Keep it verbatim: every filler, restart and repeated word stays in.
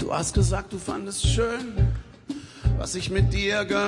Du hast gesagt, du fandest schön, was ich mit dir gemacht